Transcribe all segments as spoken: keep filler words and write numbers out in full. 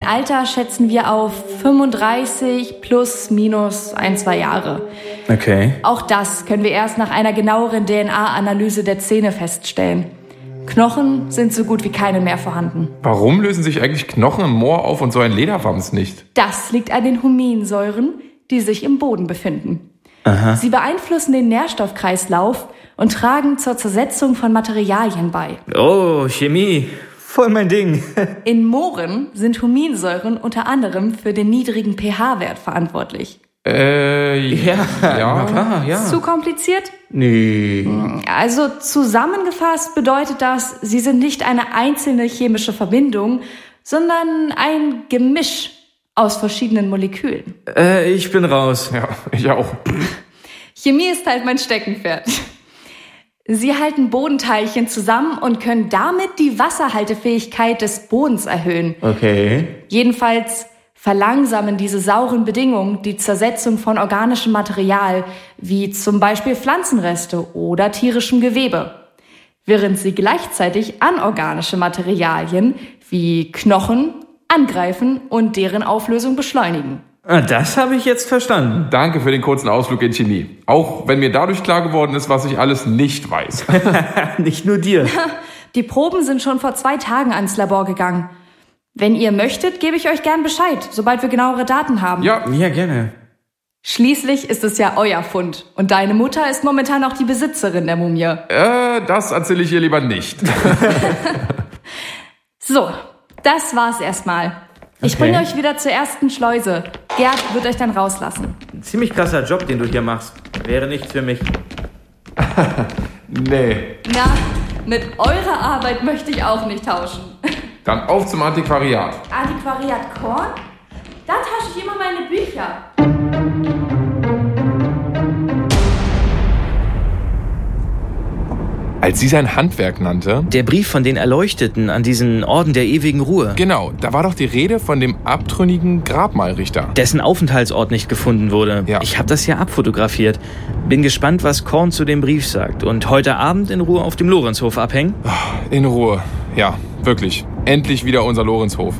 Alter schätzen wir auf fünfunddreißig plus minus ein, zwei Jahre. Okay. Auch das können wir erst nach einer genaueren D N A-Analyse der Zähne feststellen. Knochen sind so gut wie keine mehr vorhanden. Warum lösen sich eigentlich Knochen im Moor auf und so ein Lederwams nicht? Das liegt an den Huminsäuren, die sich im Boden befinden. Aha. Sie beeinflussen den Nährstoffkreislauf und tragen zur Zersetzung von Materialien bei. Oh, Chemie. Voll mein Ding. In Mooren sind Huminsäuren unter anderem für den niedrigen pH-Wert verantwortlich. Äh, Ja, ja. klar, ja. Zu kompliziert? Nee. Also zusammengefasst bedeutet das, sie sind nicht eine einzelne chemische Verbindung, sondern ein Gemisch aus verschiedenen Molekülen. Äh, ich bin raus. Ja, ich auch. Chemie ist halt mein Steckenpferd. Sie halten Bodenteilchen zusammen und können damit die Wasserhaltefähigkeit des Bodens erhöhen. Okay. Jedenfalls verlangsamen diese sauren Bedingungen die Zersetzung von organischem Material, wie zum Beispiel Pflanzenreste oder tierischem Gewebe, während sie gleichzeitig anorganische Materialien wie Knochen angreifen und deren Auflösung beschleunigen. Ah, das habe ich jetzt verstanden. Danke für den kurzen Ausflug in Chemie. Auch wenn mir dadurch klar geworden ist, was ich alles nicht weiß. Nicht nur dir. Die Proben sind schon vor zwei Tagen ans Labor gegangen. Wenn ihr möchtet, gebe ich euch gern Bescheid, sobald wir genauere Daten haben. Ja, Ja, gerne. Schließlich ist es ja euer Fund. Und deine Mutter ist momentan auch die Besitzerin der Mumie. äh, das erzähle ich ihr lieber nicht. So, das war's erstmal. Ich Okay. bringe euch wieder zur ersten Schleuse. Gerd wird euch dann rauslassen. Ziemlich krasser Job, den du hier machst. Wäre nichts für mich. Nee. Na, mit eurer Arbeit möchte ich auch nicht tauschen. Dann auf zum Antiquariat. Antiquariat Korn? Da tausche ich immer meine Bücher. Als sie sein Handwerk nannte... Der Brief von den Erleuchteten an diesen Orden der ewigen Ruhe. Genau, da war doch die Rede von dem abtrünnigen Grabmalrichter. Dessen Aufenthaltsort nicht gefunden wurde. Ja. Ich habe das ja abfotografiert. Bin gespannt, was Korn zu dem Brief sagt. Und heute Abend in Ruhe auf dem Lorenzhof abhängen. In Ruhe. Ja, wirklich. Endlich wieder unser Lorenzhof.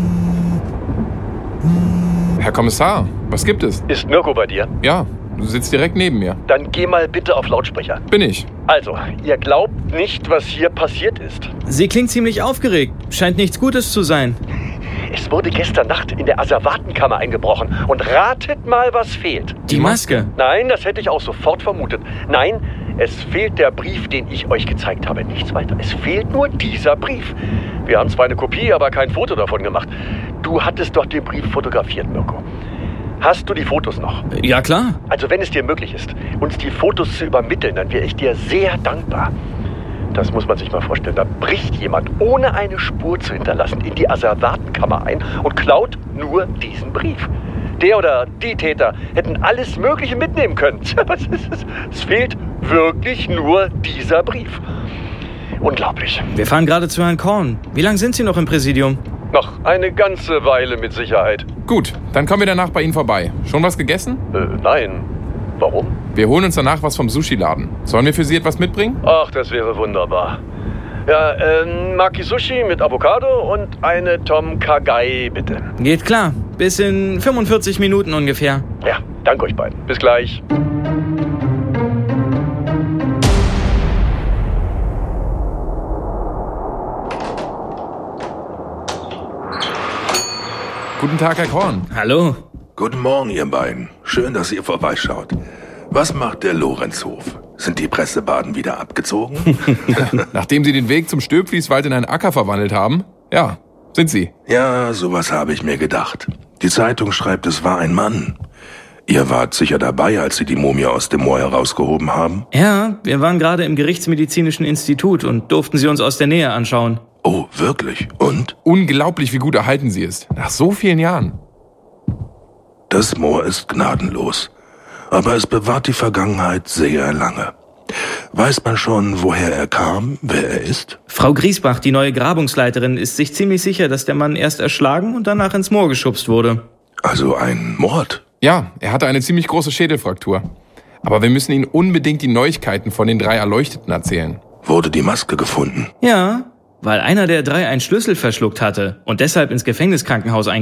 Herr Kommissar, was gibt es? Ist Mirko bei dir? Ja, du sitzt direkt neben mir. Dann geh mal bitte auf Lautsprecher. Bin ich. Also, ihr glaubt nicht, was hier passiert ist. Sie klingt ziemlich aufgeregt. Scheint nichts Gutes zu sein. Es wurde gestern Nacht in der Asservatenkammer eingebrochen. Und ratet mal, was fehlt. Die Maske. Nein, das hätte ich auch sofort vermutet. Nein, es fehlt der Brief, den ich euch gezeigt habe. Nichts weiter. Es fehlt nur dieser Brief. Wir haben zwar eine Kopie, aber kein Foto davon gemacht. Du hattest doch den Brief fotografiert, Mirko. Hast du die Fotos noch? Ja, klar. Also wenn es dir möglich ist, uns die Fotos zu übermitteln, dann wäre ich dir sehr dankbar. Das muss man sich mal vorstellen. Da bricht jemand, ohne eine Spur zu hinterlassen, in die Asservatenkammer ein und klaut nur diesen Brief. Der oder die Täter hätten alles Mögliche mitnehmen können. Tja, was ist es? Es fehlt wirklich nur dieser Brief. Unglaublich. Wir fahren gerade zu Herrn Korn. Wie lange sind Sie noch im Präsidium? Noch eine ganze Weile mit Sicherheit. Gut, dann kommen wir danach bei Ihnen vorbei. Schon was gegessen? Äh, nein. Warum? Wir holen uns danach was vom Sushi-Laden. Sollen wir für Sie etwas mitbringen? Ach, das wäre wunderbar. Ja, äh, Maki Sushi mit Avocado und eine Tom Kha-Gai, bitte. Geht klar. Bis in fünfundvierzig Minuten ungefähr. Ja, danke euch beiden. Bis gleich. Guten Tag, Herr Korn. Hallo. Guten Morgen, ihr beiden. Schön, dass ihr vorbeischaut. Was macht der Lorenzhof? Sind die Pressebaden wieder abgezogen? Nachdem Sie den Weg zum Stöpflieswald in einen Acker verwandelt haben? Ja, sind Sie. Ja, sowas habe ich mir gedacht. Die Zeitung schreibt, es war ein Mann. Ihr wart sicher dabei, als sie die Mumie aus dem Moor herausgehoben haben? Ja, wir waren gerade im Gerichtsmedizinischen Institut und durften sie uns aus der Nähe anschauen. Oh, wirklich? Und? Unglaublich, wie gut erhalten sie ist. Nach so vielen Jahren. Das Moor ist gnadenlos. Aber es bewahrt die Vergangenheit sehr lange. Weiß man schon, woher er kam, wer er ist? Frau Griesbach, die neue Grabungsleiterin, ist sich ziemlich sicher, dass der Mann erst erschlagen und danach ins Moor geschubst wurde. Also ein Mord? Ja, er hatte eine ziemlich große Schädelfraktur. Aber wir müssen Ihnen unbedingt die Neuigkeiten von den drei Erleuchteten erzählen. Wurde die Maske gefunden? Ja, weil einer der drei einen Schlüssel verschluckt hatte und deshalb ins Gefängniskrankenhaus eingewiesen